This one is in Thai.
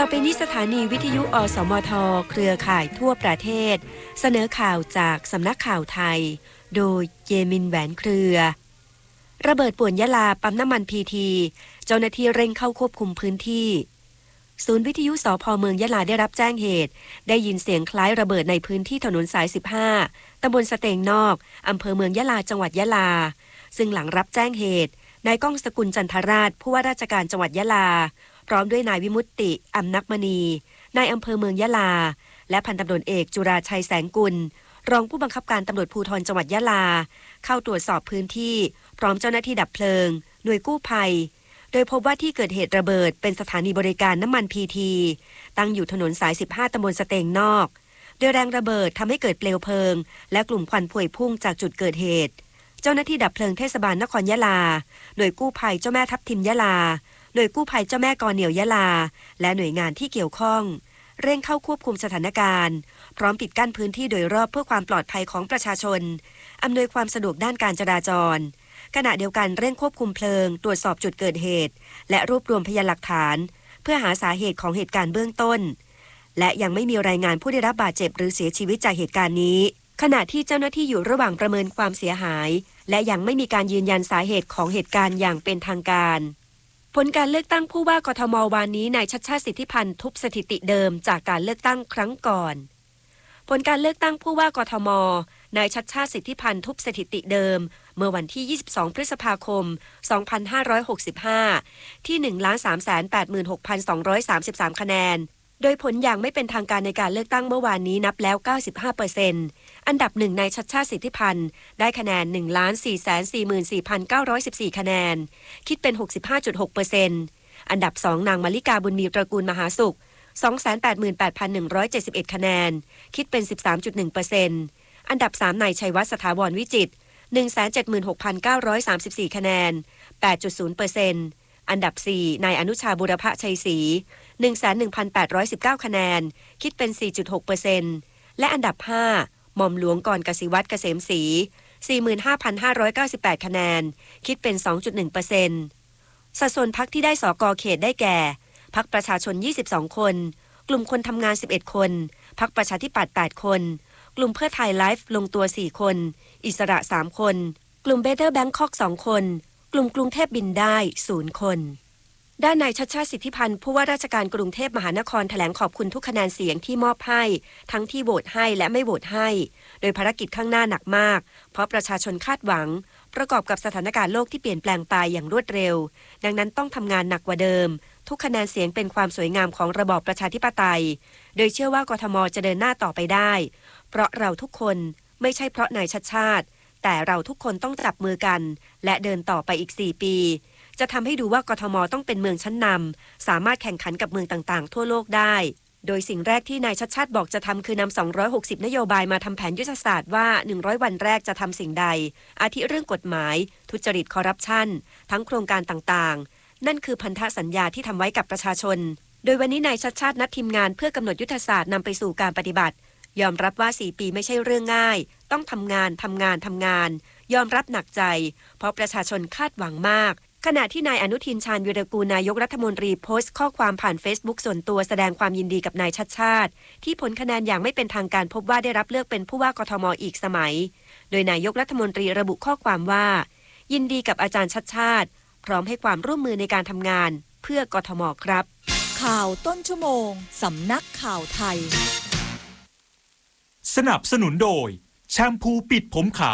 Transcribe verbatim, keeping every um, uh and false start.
ต่อไปนี้สถานีวิทยุอสมทเครือข่ายทั่วประเทศเสนอข่าวจากสำนักข่าวไทยโดยเยมินแหวนเครือระเบิดป่วนยะลาปั๊มน้ำมันพีทีเจ้าหน้าที่เร่งเข้าควบคุมพื้นที่ศูนย์วิทยุสภ.เมืองยะลาได้รับแจ้งเหตุได้ยินเสียงคล้ายระเบิดในพื้นที่ถนนสายสิบห้าตำบลสเตงนอกอำเภอเมืองยะลาจังหวัดยะลาซึ่งหลังรับแจ้งเหตุนายก้องสกุลจันทราชผู้ว่าราชการจังหวัดยะลาพร้อมด้วยนายวิมุตติอำนักมณีนายอำเภอเมืองยะลาและพันตำรวจเอกจุราชัยแสงกุลรองผู้บังคับการตำรวจภูธรจังหวัดยะลาเข้าตรวจสอบพื้นที่พร้อมเจ้าหน้าที่ดับเพลิงหน่วยกู้ภัยโดยพบว่าที่เกิดเหตุระเบิดเป็นสถานีบริการน้ำมันพีทีตั้งอยู่ถนนสายสิบห้าตำบลสเตงนอกโดยแรงระเบิดทำให้เกิดเปลวเพลิงและกลุ่มควันพวยพุ่งจากจุดเกิดเหตุเจ้าหน้าที่ดับเพลิงเทศบาลนครยะลาหน่วยกู้ภัยเจ้าแม่ทับทิมยะลาหน่วยกู้ภัยเจ้าแม่กอเหนี่ยวยะลาและหน่วยงานที่เกี่ยวข้องเร่งเข้าควบคุมสถานการณ์พร้อมปิดกั้นพื้นที่โดยรอบเพื่อความปลอดภัยของประชาชนอำนวยความสะดวกด้านการจราจรขณะเดียวกันเร่งควบคุมเพลิงตรวจสอบจุดเกิดเหตุและรวบรวมพยานหลักฐานเพื่อหาสาเหตุของเหตุการณ์เบื้องต้นและยังไม่มีรายงานผู้ได้รับบาดเจ็บหรือเสียชีวิตจากเหตุการณ์นี้ขณะที่เจ้าหน้าที่อยู่ระหว่างประเมินความเสียหายและยังไม่มีการยืนยันสาเหตุของเหตุการณ์อย่างเป็นทางการผลการเลือกตั้งผู้ว่ากทมวันนี้นายชัชชาติสิทธิพันธ์ทุบสถิติเดิมจากการเลือกตั้งครั้งก่อนผลการเลือกตั้งผู้ว่ากทมนายชัชชาติสิทธิพันธ์ทุบสถิติเดิมเมื่อวันที่ยี่สิบสองพฤษภาคมสองพันห้าร้อยหกสิบห้าที่ หนึ่งล้านสามแสนแปดหมื่นหกพันสองร้อยสามสิบสาม คะแนนโดยผลอย่างไม่เป็นทางการในการเลือกตั้งเมื่อวานนี้นับแล้ว เก้าสิบห้าเปอร์เซ็นต์ อันดับหนึ่งนายชัชชาติสิทธิพันธ์ได้คะแนน หนึ่งล้านสี่แสนสี่หมื่นสี่พันเก้าร้อยสิบสี่ คะแนนคิดเป็น หกสิบห้าจุดหกเปอร์เซ็นต์ อันดับสองนางมลิกาบุญมีตระกูลมหาสุข สองแสนแปดหมื่นแปดพันหนึ่งร้อยเจ็ดสิบเอ็ด คะแนนคิดเป็น สิบสามจุดหนึ่งเปอร์เซ็นต์ อันดับสามนายชัยวัฒน์สถาวรวิจิตร หนึ่งแสนเจ็ดหมื่นหกพันเก้าร้อยสามสิบสี่ คะแนน แปดจุดศูนย์เปอร์เซ็นต์ อันดับสี่นายอนุชาบุรพชัยศรี หนึ่งแสนหนึ่งพันแปดร้อยสิบเก้า คะแนนคิดเป็น สี่จุดหกเปอร์เซ็นต์ และอันดับห้าหม่อมหลวงกรกสิวัตรเกษมศรี สี่หมื่นห้าพันห้าร้อยเก้าสิบแปด คะแนนคิดเป็น สองจุดหนึ่งเปอร์เซ็นต์ สัดส่วนพรรคที่ได้สกเขตได้แก่พรรคประชาชนยี่สิบสองคนกลุ่มคนทำงานสิบเอ็ดคนพรรคประชาธิปัตย์แปดคนกลุ่มเพื่อไทยไลฟ์ลงตัวสี่คนอิสระสามคนกลุ่มเบเตอร์แบงคอกสองคนกลุ่มกรุงเทพบินได้ศูนย์คนด้านนายชัชชาติสิทธิพันธ์ผู้ว่าราชการกรุงเทพมหานครแถลงขอบคุณทุกคะแนนเสียงที่มอบให้ทั้งที่โหวตให้และไม่โหวตให้โดยภารกิจข้างหน้าหนักมากเพราะประชาชนคาดหวังประกอบกับสถานการณ์โลกที่เปลี่ยนแปลงไปอย่างรวดเร็วดังนั้นต้องทำงานหนักกว่าเดิมทุกคะแนนเสียงเป็นความสวยงามของระบอบประชาธิปไตยโดยเชื่อว่ากทมจะเดินหน้าต่อไปได้เพราะเราทุกคนไม่ใช่เพราะนายชัชชาติแต่เราทุกคนต้องจับมือกันและเดินต่อไปอีกสี่ปีจะทำให้ดูว่ากทมต้องเป็นเมืองชั้นนำสามารถแข่งขันกับเมืองต่างๆทั่วโลกได้โดยสิ่งแรกที่นายชัชชาติบอกจะทำคือนำสองร้อยหกสิบนโยบายมาทำแผนยุทธศาสตร์ว่าหนึ่งร้อยวันแรกจะทำสิ่งใดอาทิเรื่องกฎหมายทุจริตคอร์รัปชันทั้งโครงการต่างๆนั่นคือพันธสัญญาที่ทำไว้กับประชาชนโดยวันนี้นายชัชชาตินัดทีมงานเพื่อกำหนดยุทธศาสตร์นำไปสู่การปฏิบัติยอมรับว่าสี่ปีไม่ใช่เรื่องง่ายต้องทำงานทำงานทำงานยอมรับหนักใจเพราะประชาชนคาดหวังมากขณะที่นายอนุทินชาญวีรกูลนายกรัฐมนตรีโพสต์ข้อความผ่าน Facebook ส่วนตัวแสดงความยินดีกับนายชัชชาติที่ผลคะแนนอย่างไม่เป็นทางการพบว่าได้รับเลือกเป็นผู้ว่ากทมอีกสมัยโดยนายกรัฐมนตรีระบุข้อความว่ายินดีกับอาจารย์ชัชชาติพร้อมให้ความร่วมมือในการทำงานเพื่อกทมครับข่าวต้นชั่วโมงสำนักข่าวไทยสนับสนุนโดยแชมพูปิดผมขาว